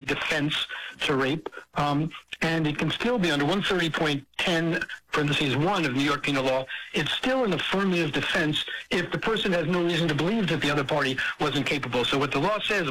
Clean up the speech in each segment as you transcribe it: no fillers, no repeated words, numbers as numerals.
defense to rape, and it can still be under 130.10 parentheses 1 of New York penal law. It's still an affirmative defense if the person has no reason to believe that the other party wasn't capable. So what the law says,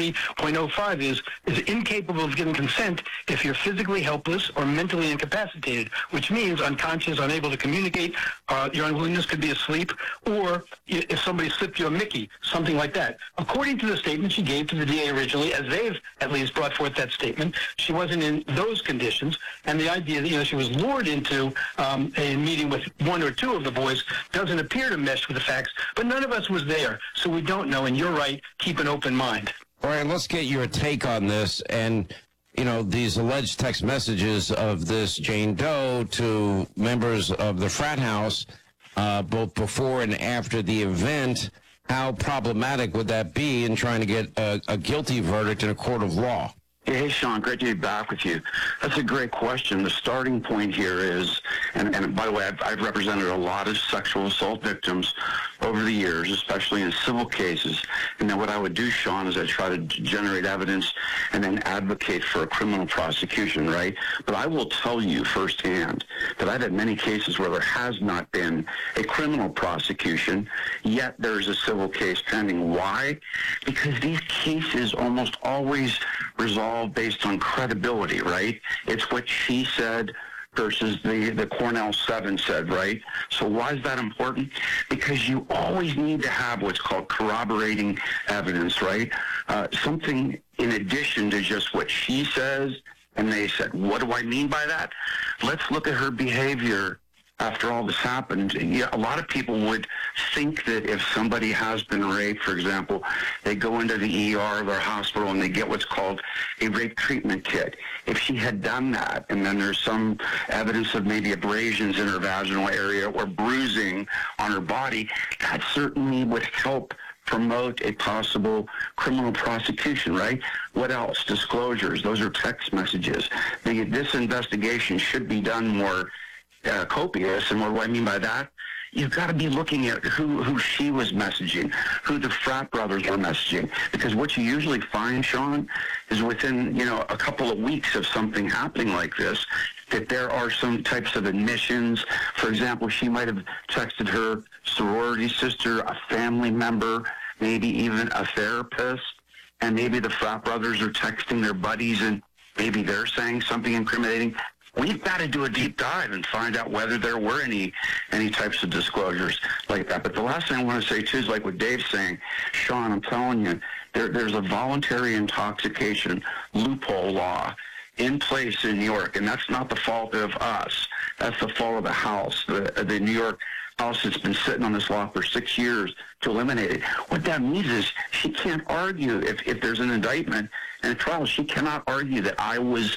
130.05, is incapable of giving consent if you're physically helpless or mentally incapacitated, which means unconscious, unable to communicate. Your unwillingness could be asleep, or if somebody slipped you a Mickey, something like that. According to the statement she gave to the DA originally, as they've at least brought forth that statement, she wasn't in those conditions, and the idea that she was lured into a meeting with one or two of the boys doesn't appear to mesh with the facts, but none of us was there, so we don't know, and you're right, keep an open mind. Brian, let's get your take on this, and these alleged text messages of this Jane Doe to members of the frat house, both before and after the event. How problematic would that be in trying to get a guilty verdict in a court of law? Hey, Sean, great to be back with you. That's a great question. The starting point here is, and by the way, I've represented a lot of sexual assault victims over the years, especially in civil cases. And then what I would do, Sean, is I try to generate evidence and then advocate for a criminal prosecution, right? But I will tell you firsthand that I've had many cases where there has not been a criminal prosecution, yet there's a civil case pending. Why? Because these cases almost always resolve based on credibility, right? It's what she said versus the Cornell 7 said, right? So why is that important? Because you always need to have what's called corroborating evidence, right? Something in addition to just what she says and they said. What do I mean by that? Let's look at her behavior after all this happened. A lot of people would think that if somebody has been raped, for example, they go into the ER of their hospital and they get what's called a rape treatment kit. If she had done that, and then there's some evidence of maybe abrasions in her vaginal area or bruising on her body, that certainly would help promote a possible criminal prosecution, right? What else? Disclosures. Those are text messages. This investigation should be done more copious, and what do I mean by that? You've got to be looking at who she was messaging, who the frat brothers were messaging, because what you usually find, Sean, is within a couple of weeks of something happening like this, that there are some types of admissions. For example, she might have texted her sorority sister, a family member, maybe even a therapist, and maybe the frat brothers are texting their buddies and maybe they're saying something incriminating. We've got to do a deep dive and find out whether there were any types of disclosures like that. But the last thing I want to say, too, is like what Dave's saying. Sean, I'm telling you, there's a voluntary intoxication loophole law in place in New York, and that's not the fault of us. That's the fault of the House, the New York House that's been sitting on this law for 6 years to eliminate it. What that means is she can't argue if there's an indictment and a trial. She cannot argue that I was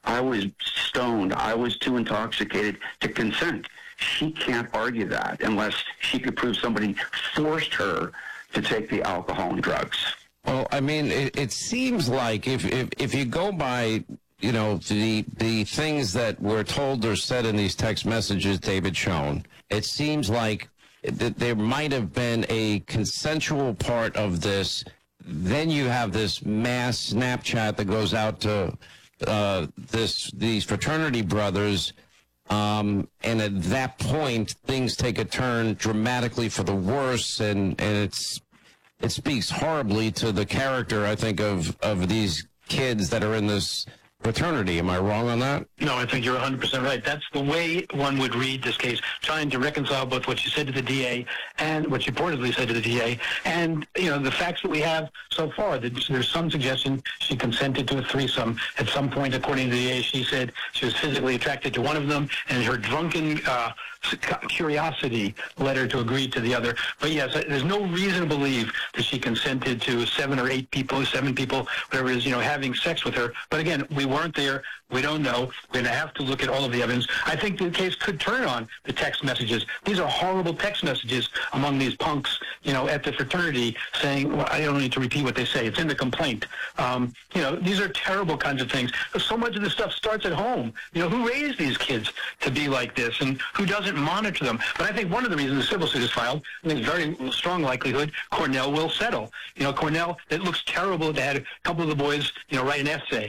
stoned, I was too intoxicated to consent. She can't argue that unless she could prove somebody forced her to take the alcohol and drugs. Well, I mean, it seems like if you go by, the things that were told or said in these text messages David shown, it seems like that there might have been a consensual part of this. Then you have this mass Snapchat that goes out to these fraternity brothers, and at that point things take a turn dramatically for the worse, and it speaks horribly to the character, I think, of these kids that are in this fraternity. Am I wrong on that? No, I think you're 100% right. That's the way one would read this case, trying to reconcile both what you said to the DA and what you reportedly said to the DA, and the facts that we have so far. There's some suggestion she consented to a threesome at some point. According to the DA, she said she was physically attracted to one of them, and her drunken curiosity led her to agree to the other. But yes, there's no reason to believe that she consented to 7 people, whatever it is, having sex with her. But again, we weren't there. We don't know. We're going to have to look at all of the evidence. I think the case could turn on the text messages. These are horrible text messages among these punks, at the fraternity saying, well, I don't need to repeat what they say. It's in the complaint. These are terrible kinds of things. So much of this stuff starts at home. Who raised these kids to be like this, and who doesn't monitor them? But I think one of the reasons the civil suit is filed, I think very strong likelihood Cornell will settle. Cornell, it looks terrible. They had a couple of the boys, write an essay